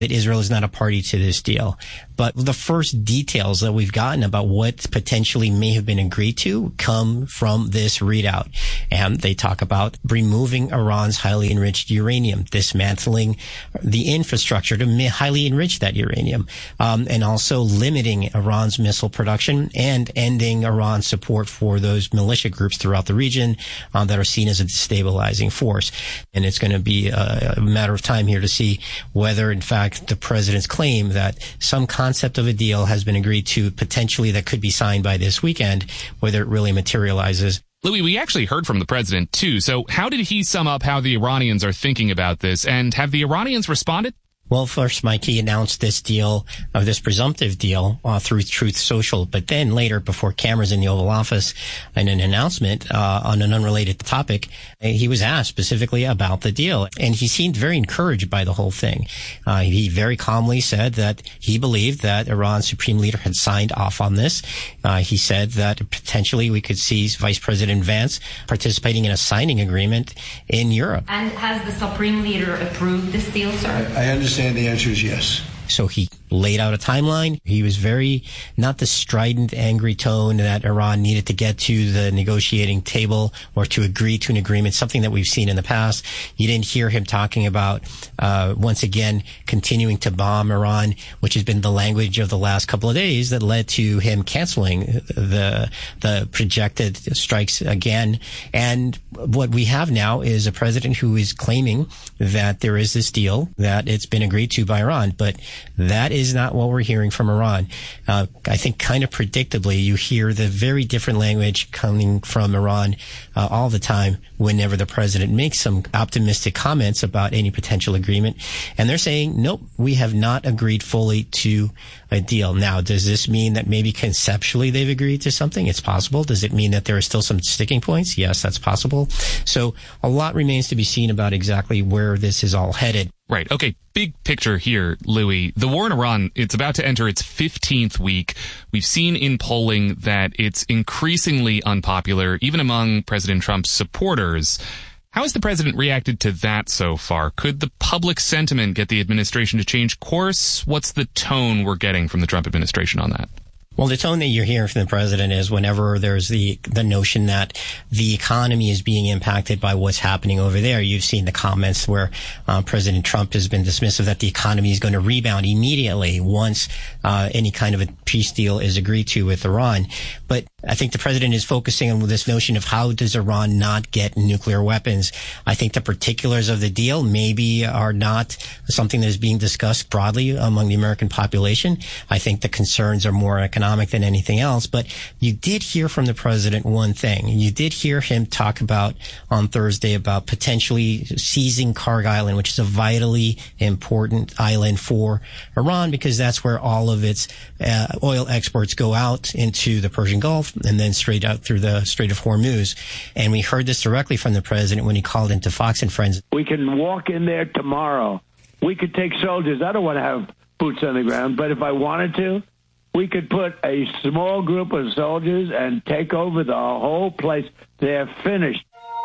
that Israel is not a party to this deal. But the first details that we've gotten about what potentially may have been agreed to come from this readout. And they talk about removing Iran's highly enriched uranium, dismantling the infrastructure to highly enrich that uranium, and also limiting Iran's missile production and ending Iran's support for those militia groups throughout the region that are seen as a destabilizing force. And it's going to be a matter of time here to see whether, in fact, the president's claim that some concept of a deal has been agreed to potentially that could be signed by this weekend, whether it really materializes. Louis, we actually heard from the president, too. So how did he sum up how the Iranians are thinking about this? And have the Iranians responded? Well, first, Mike, he announced this deal, this presumptive deal, through Truth Social. But then later, before cameras in the Oval Office, in an announcement on an unrelated topic, he was asked specifically about the deal. And he seemed very encouraged by the whole thing. He very calmly said that he believed that Iran's supreme leader had signed off on this. He said that potentially we could see Vice President Vance participating in a signing agreement in Europe. And has the supreme leader approved this deal, sir? I understand. The answer is yes. So he laid out a timeline. He was very, not the strident, angry tone that Iran needed to get to the negotiating table or to agree to an agreement, something that we've seen in the past. You didn't hear him talking about, once again, continuing to bomb Iran, which has been the language of the last couple of days that led to him canceling the projected strikes again. And what we have now is a president who is claiming that there is this deal, that it's been agreed to by Iran, but that is not what we're hearing from Iran. I think kind of predictably, you hear the very different language coming from Iran all the time whenever the president makes some optimistic comments about any potential agreement. And they're saying, nope, we have not agreed fully to a deal. Now, does this mean that maybe conceptually they've agreed to something? It's possible. Does it mean that there are still some sticking points? Yes, that's possible. So a lot remains to be seen about exactly where this is all headed. Right. Okay. Big picture here, Louis. The war in Iran, it's about to enter its 15th week. We've seen in polling that it's increasingly unpopular, even among President Trump's supporters. How has the president reacted to that so far? Could the public sentiment get the administration to change course? What's the tone we're getting from the Trump administration on that? Well, the tone that you're hearing from the president is whenever there's the notion that the economy is being impacted by what's happening over there. You've seen the comments where President Trump has been dismissive that the economy is going to rebound immediately once any kind of a peace deal is agreed to with Iran. But I think the president is focusing on this notion of how does Iran not get nuclear weapons. I think the particulars of the deal maybe are not something that is being discussed broadly among the American population. I think the concerns are more economic than anything else. But you did hear from the president one thing. You did hear him talk about on Thursday about potentially seizing Karg Island, which is a vitally important island for Iran because that's where all of its oil exports go out into the Persian Gulf and then straight out through the Strait of Hormuz. And we heard this directly from the president when he called into Fox and Friends. We can walk in there tomorrow. We could take soldiers. I don't want to have boots on the ground, but if I wanted to, we could put a small group of soldiers and take over the whole place. They're finished.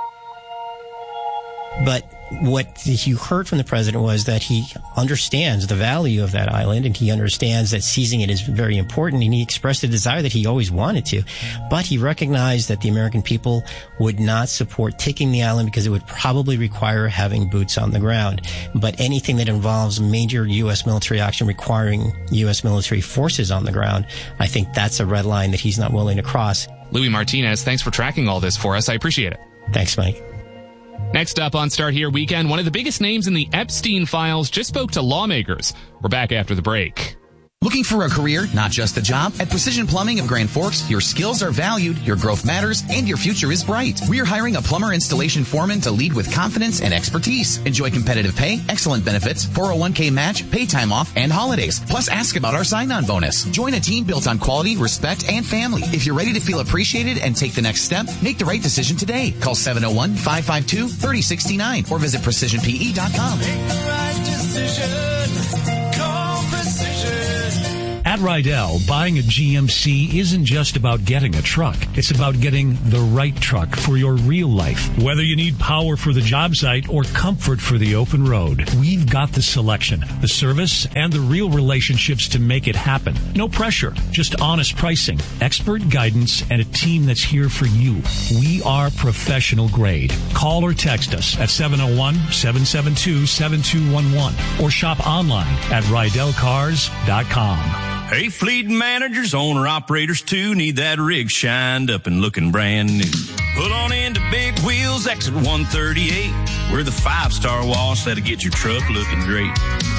But what you heard from the president was that he understands the value of that island and he understands that seizing it is very important, and he expressed a desire that he always wanted to. But he recognized that the American people would not support taking the island because it would probably require having boots on the ground. But anything that involves major U.S. military action requiring U.S. military forces on the ground, I think that's a red line that he's not willing to cross. Louis Martinez, thanks for tracking all this for us. I appreciate it. Thanks, Mike. Next up on Start Here Weekend, one of the biggest names in the Epstein files just spoke to lawmakers. We're back after the break. Looking for a career, not just a job? At Precision Plumbing of Grand Forks, your skills are valued, your growth matters, and your future is bright. We're hiring a plumber installation foreman to lead with confidence and expertise. Enjoy competitive pay, excellent benefits, 401k match, pay time off, and holidays. Plus, ask about our sign-on bonus. Join a team built on quality, respect, and family. If you're ready to feel appreciated and take the next step, make the right decision today. Call 701-552-3069 or visit PrecisionPE.com. Make the right decision. Call Precision. At Rydell, buying a GMC isn't just about getting a truck. It's about getting the right truck for your real life. Whether you need power for the job site or comfort for the open road, we've got the selection, the service, and the real relationships to make it happen. No pressure, just honest pricing, expert guidance, and a team that's here for you. We are professional grade. Call or text us at 701-772-7211 or shop online at RydellCars.com. Hey, fleet managers, owner-operators too, need that rig shined up and looking brand new. Pull on into Big Wheels, exit 138. We're the 5-star wash that'll get your truck looking great.